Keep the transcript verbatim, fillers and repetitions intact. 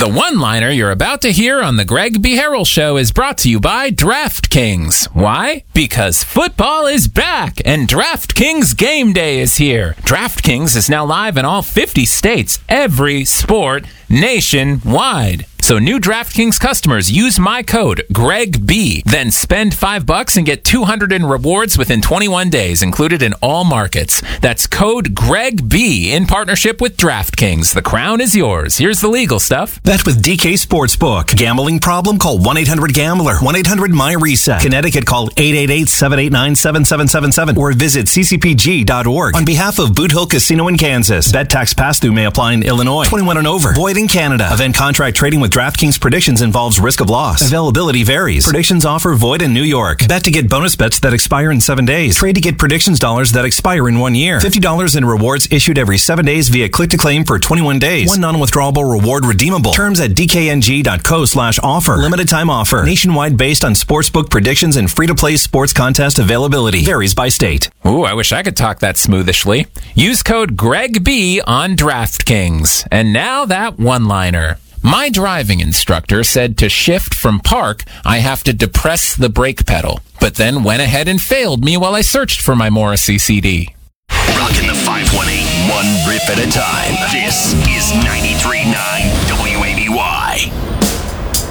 The one-liner you're about to hear on the Greg B. Harrell Show is brought to you by DraftKings. Why? Because football is back, and DraftKings Game Day is here. DraftKings is now live in all fifty states, every sport, nationwide. So new DraftKings customers use my code GregB, then spend five bucks and get two hundred in rewards within twenty-one days, included in all markets. That's code GregB in partnership with DraftKings. The crown is yours. Here's the legal stuff. Bet with D K Sportsbook. Gambling problem? Call one eight hundred gambler. one eight hundred my reset. Connecticut, call eight eight eight, seven eight nine, seven seven seven seven or visit c c p g dot org. On behalf of Boot Hill Casino in Kansas, bet tax pass-through may apply in Illinois. twenty-one and over. Void in Canada. Event contract trading with DraftKings Predictions involves risk of loss. Availability varies. Predictions offer void in New York. Bet to get bonus bets that expire in seven days. Trade to get predictions dollars that expire in one year. fifty dollars in rewards issued every seven days via click to claim for twenty-one days. One non-withdrawable reward redeemable. Terms at d k n g dot co slash offer. Limited time offer. Nationwide based on sportsbook predictions and free-to-play sports contest availability. Varies by state. Ooh, I wish I could talk that smoothishly. Use code GregB on DraftKings. And now that one-liner. My driving instructor said to shift from park, I have to depress the brake pedal, but then went ahead and failed me while I searched for my Morrissey C D. Rocking the five one eight, one rip at a time. This is ninety-three point nine